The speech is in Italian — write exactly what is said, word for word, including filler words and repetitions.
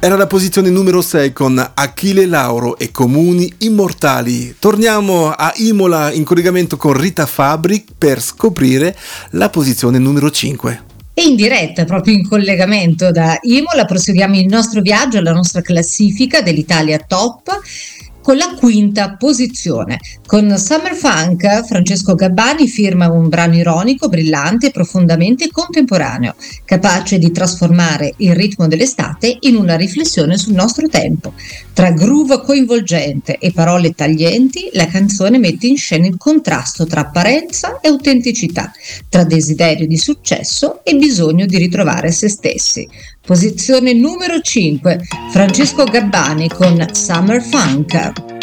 Era la posizione numero sei con Achille Lauro e Comuni Immortali. Torniamo a Imola in collegamento con Rita Fabbri per scoprire la posizione numero cinque. E in diretta, proprio in collegamento da Imola, proseguiamo il nostro viaggio alla nostra classifica dell'Italia Top con la quinta posizione. Con Summer Funk, Francesco Gabbani firma un brano ironico, brillante e profondamente contemporaneo, capace di trasformare il ritmo dell'estate in una riflessione sul nostro tempo. Tra groove coinvolgente e parole taglienti, la canzone mette in scena il contrasto tra apparenza e autenticità, tra desiderio di successo e bisogno di ritrovare se stessi. Posizione numero cinque, Francesco Gabbani con Summer Funk.